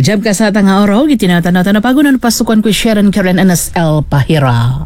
Jam ka sa tanga oraw, gitinatanaw-tanaw pagunan pasukan ko Sharon Karen NSL Pahira.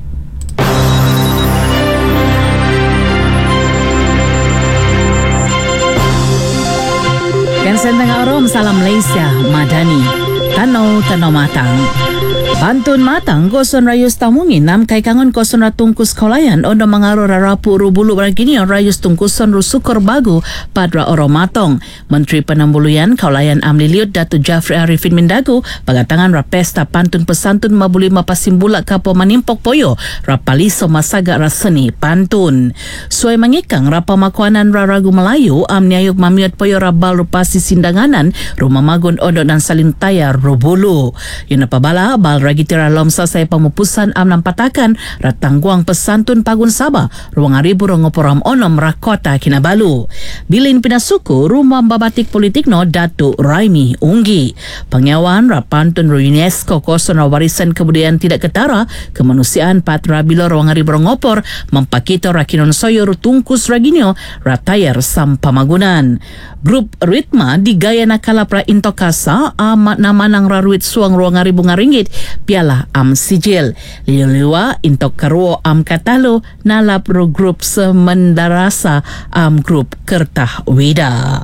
Kansan tanga oraw, salam Malaysia, Madani. Tanaw matang. Bantun matang koson rayos tamungin nam kay kangon koson ratungkus kaulayan ondo mangaro rarapu rubulu barangkini rayos tungkuson rusukor bagu padra oro matong. Menteri Penambuluyan Kaulayan Amliliut Datuk Jafri Arifin Mindagu pagatangan rapesta pantun pesantun mabuli mapasimbula kapo manimpok poyo rapaliso masaga raseni pantun. Suai mangikang rapa makuanan raragu Melayu amniayuk mamiot poyo rabal rupasi sindanganan rumah magun ondo dan salintaya rubulu. Yun pabala bal ragitira lomsa saya pamupusan amnam patakan ratangguang pesantun Pagun Sabah ruang aribu rongoporam onom Rakota Kinabalu. Bilin pinasuku rumah babatik politik no Datuk Raimi Unggi. Pengyawan rapantun UNESCO koson warisan kebudayaan tidak ketara kemanusiaan patra bilo ruang aribu rongopor mempakito rakinon soyo rutungkus raginyo ratayar sampamagunan. Grup Ritma digaya nakala pra intokasa amat namanang raruit suang ruang aribu ngaringgit piala am sijil liwa intok karuo am katalo nalap ro grup semendarasa am grup Kertah Wida.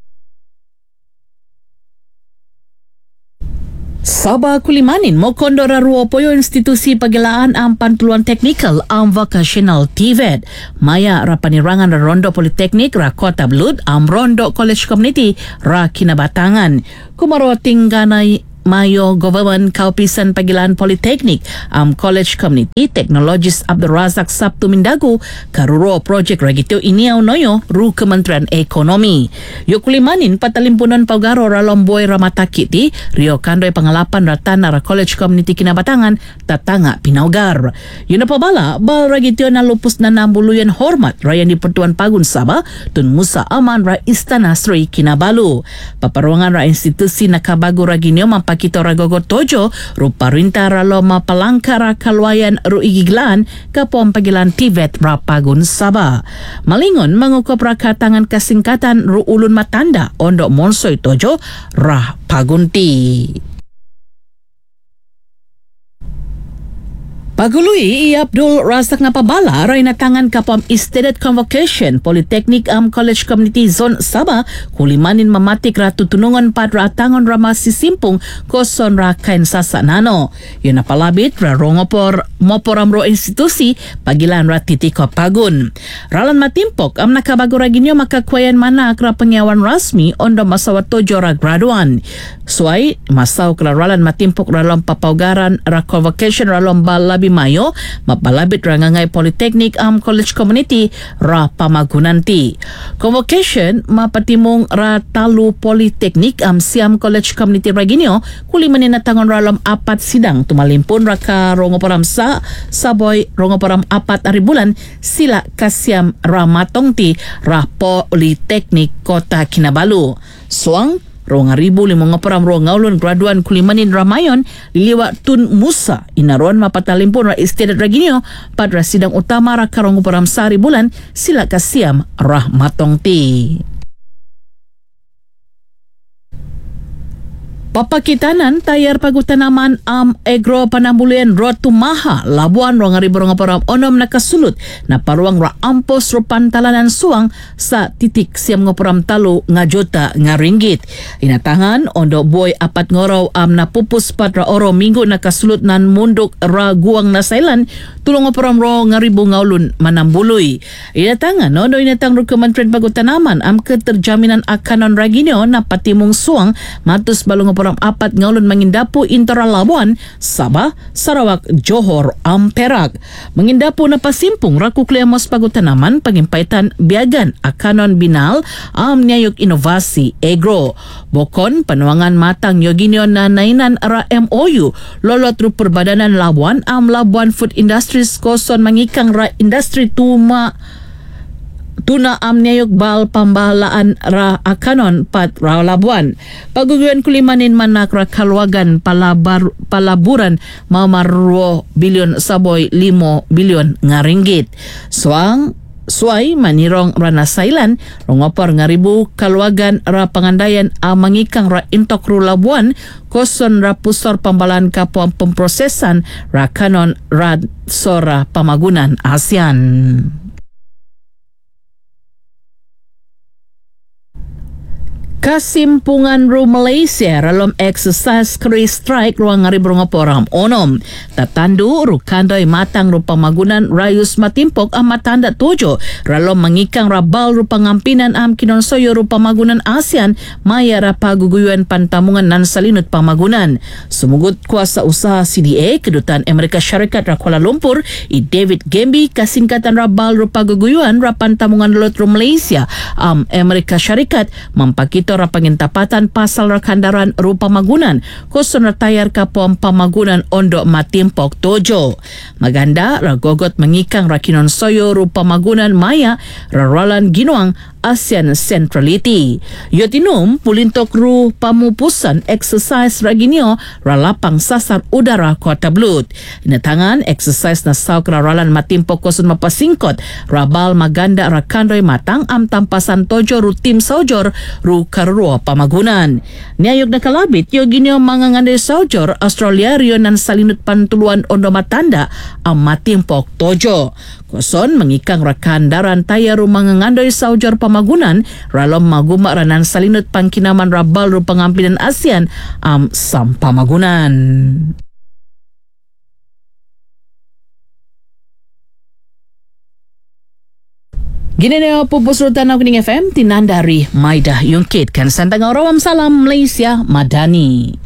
Sabah Kulimanin mokondo raruo poyo institusi pagilaan am pantuluan teknikal am vocational TVET. Maya rapanirangan Rondo Politeknik Rakota Blut am Rondo College Community ra Kinabatangan. Kumaro tingganay Mayo Government Kaupisan Pagilaan Politeknik am College Community Technologist Abdul Razak Sabtu Mindagu karuro projek ragito iniaw noyo ru Kementerian Ekonomi. Yukulimanin patalimpunan paugaro ralomboy ramatakiti Rio Kandoy pangalapan ratan nara College Community Kinabatangan tatanga pinaugar. Yun na pabala bal ragito na lupus na nambuluyan hormat rayan di Pertuan Pagun Sabah tun Musa Aman ra Istana Sri Kinabalu. Paparuangan ra institusi nakabago raginyo pakito ragogot tojo rupa rinta ralo mapalangkara kalwayan ru igiglaan kapom pagilan TVET Rapagun Sabah. Malingon mangukop rakatangan kasingkatan ru ulun matanda ondo monsoy tojo rah pagunti. Pagului Abdul Razak napabala ray natangan kapam Studied Convocation Politeknik am College Community Zone Sabah kulimanin mamatik ratu tunungan padra atangon rama sisimpung koson ra kain sasanano. Yun napalabit ra rongopor moporam ro institusi pagilan ra titiko pagun. Ralan matimpok am nakabago raginyo makakwayan manak ra pengyawan rasmi ondo masawat tojo ra graduan. Suai masaw klaralan matimpok ralom papaugaran ra convocation ralom balabi Mayo mapalabit rangangay Politeknik am College Community ra pamagunanti. Convocation mapatimong ra talu Politeknik am Siam College Community raginyo kulimanin natangon ralom apat sidang tumalimpun ra ka rongoparam sa saboy rongoparam apat aribulan sila kasiam ra matongti ra Politeknik Kota Kinabalu. Suang Rong 5,500 ngaulun graduan kulimanin ramayon liliwa tun Musa inaron mapatalimpun ra istidat raginyo padra sidang utama ra karong uparam sari bulan sila kasiam rahmatongti. Papakitanan tayar pagutanaman am Agro Panambulian Road to Maha Labuan rong ariburong aparam onom nakasulut na paruang ra ampos ro pantalanan suang sa titik siyam ngoparam talo nga juta nga ringgit. Inatangan ondo boy apat ngoraw am napupus patra oro minggo nakasulut nan mundok ra guang na sailan tulong ngoparam ro nga ribu ngaulun manambuloy. Inatangan ondo inatang ro Kementerian Pagutanaman am keterjaminan akanon raginyo na patimong suang matus balong apat ngaulun mangindapo Intora Labuan, Sabah, Sarawak, Johor, Perak. Mangindapo na pasimpong rakuklemos pagutanaman pagimpaitan biagan akanon binal niayok inovasi agro. Bokon panuangan matang yoginyo na nainan ra MOU lolot ru perbadanan Labuan Labuan Food Industries koson mangikang ra industri tuna amniayok bal pambahalaan ra akanon pat ra Labuan. Paguguan kulimanin manak ra kalwagan palaburan mamarwo bilyon saboy 5 bilyon nga ringgit. Suang suai manirong rana sailan rongopor ngaribu kaluagan ra pangandayan mangikang ra intok ru Labuan koson ra pusor pambalaan kapuang pemprosesan ra kanon ra sora pamagunan ASEAN. Kasimpungan ru Malaysia dalam exercise kri strike ruang ngari berongoporam onom. Tatandu ru kandoy matang ru pamagunan rayus matimpok matanda tujo dalam mengikang rabal ru pangampinan kinonsoyo ru pamagunan ASEAN maya ra paguguyuan pantamungan nan salinut pamagunan. Sumugut kuasa usaha CDA Kedutaan Amerika Syarikat ra Kuala Lumpur David Gemby kasingkatan rabal ru paguguyuan ra pantamungan lot ru Malaysia Amerika Syarikat mampakito ra pangintapatan pasal ra kandaran rupa magunan kusun ra tayar kapuang pamagunan ondo matimpok tojo. Maganda ra gogot mengikang ra kinonsoyo rupa magunan maya ra ralan ginuang ASEAN Centrality. Yotinum pulintok ru pamupusan exercise raginio ralapang sasar udara Kota Blut. Inatangan exercise na sauk ralan matimpok kosun mapasingkot rabal maganda rakandoy matang tampasan tojo ru tim saujor ru karuro pamagunan. Niayog na kalabit yoginio manganganday saujor Australiario nan salinut pantuluan ondo matanda matimpok tojo. Koson mengikang rakandaran tayaru mangangandoy saujor pamagunan ralom maguma ranan salinut pangkinaman rabal ru pangampinan ASEAN sam pamagunan. Gini na pupusrutan ako ng FM tinandari Maida Yungkit kan santang orawam salam Malaysia Madani.